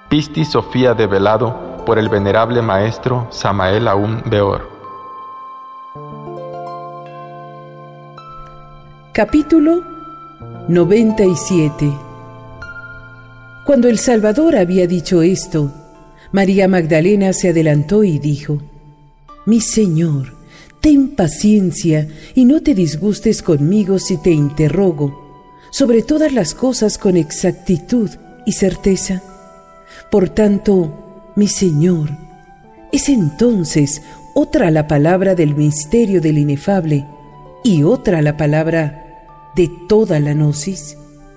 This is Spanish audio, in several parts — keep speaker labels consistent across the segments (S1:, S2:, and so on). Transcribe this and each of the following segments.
S1: Pisti Sofía develado por el venerable maestro Samael Aún Weor.
S2: Capítulo 97. Cuando el Salvador había dicho esto, María Magdalena se adelantó y dijo: Mi Señor, ten paciencia y no te disgustes conmigo si te interrogo sobre todas las cosas con exactitud y certeza. Por tanto, mi Señor, ¿es entonces otra la palabra del misterio del inefable y otra la palabra de toda la gnosis?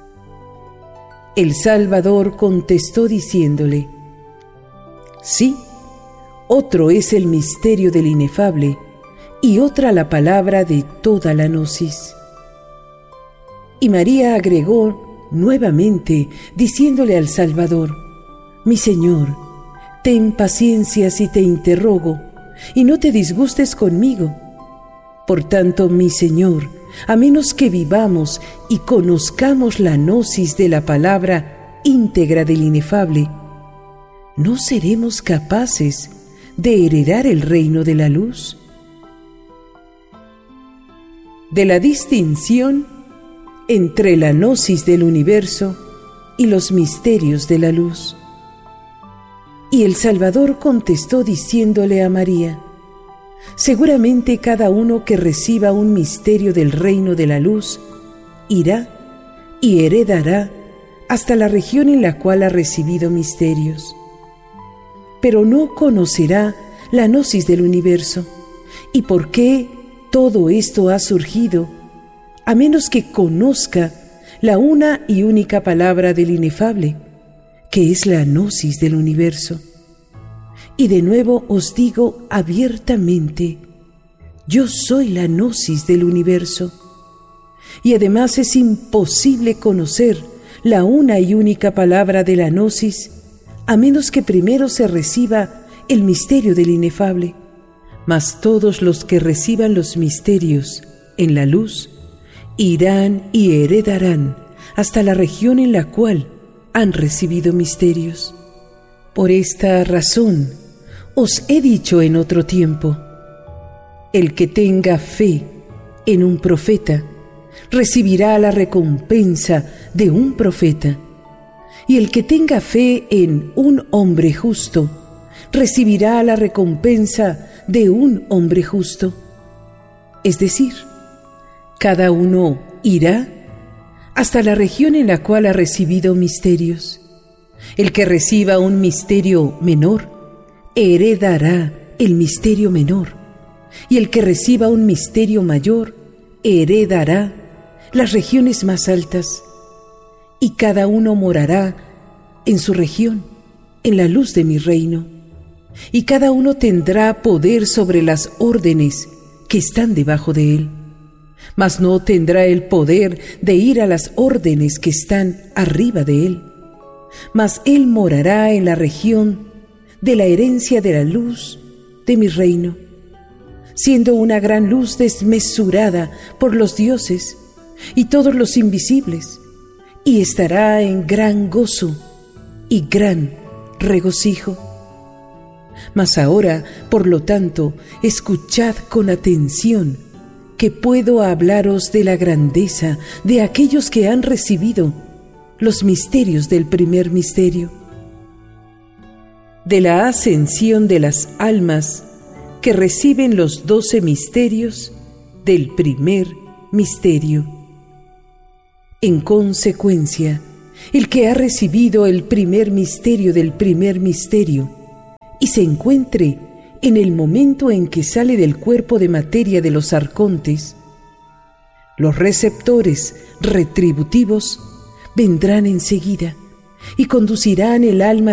S2: El Salvador contestó diciéndole: Sí, otro es el misterio del inefable y otra la palabra de toda la gnosis. Y María agregó nuevamente, diciéndole al Salvador: Mi Señor, ten paciencia si te interrogo, y no te disgustes conmigo. Por tanto, mi Señor, a menos que vivamos y conozcamos la gnosis de la palabra íntegra del inefable, ¿no seremos capaces de heredar el reino de la luz? De la distinción entre la gnosis del universo y los misterios de la luz. Y el Salvador contestó diciéndole a María: Seguramente cada uno que reciba un misterio del reino de la luz irá y heredará hasta la región en la cual ha recibido misterios. Pero no conocerá la gnosis del universo y por qué todo esto ha surgido, a menos que conozca la una y única palabra del inefable, que es la gnosis del universo. Y de nuevo os digo abiertamente: yo soy la gnosis del universo. Y además es imposible conocer la una y única palabra de la gnosis, a menos que primero se reciba el misterio del inefable. Mas todos los que reciban los misterios en la luz irán y heredarán hasta la región en la cual han recibido misterios. Por esta razón os he dicho en otro tiempo: el que tenga fe en un profeta recibirá la recompensa de un profeta, y el que tenga fe en un hombre justo recibirá la recompensa de un hombre justo. Es decir, cada uno irá hasta la región en la cual ha recibido misterios. El que reciba un misterio menor heredará el misterio menor, y el que reciba un misterio mayor heredará las regiones más altas, y cada uno morará en su región, en la luz de mi reino, y cada uno tendrá poder sobre las órdenes que están debajo de él, mas no tendrá el poder de ir a las órdenes que están arriba de él, mas él morará en la región de la herencia de la luz de mi reino, siendo una gran luz desmesurada por los dioses y todos los invisibles, y estará en gran gozo y gran regocijo. Mas ahora, por lo tanto, escuchad con atención, que puedo hablaros de la grandeza de aquellos que han recibido los misterios del primer misterio, de la ascensión de las almas que reciben los 12 misterios del primer misterio. En consecuencia, el que ha recibido el primer misterio del primer misterio y se encuentre en el momento en que sale del cuerpo de materia de los arcontes, los receptores retributivos vendrán enseguida y conducirán el alma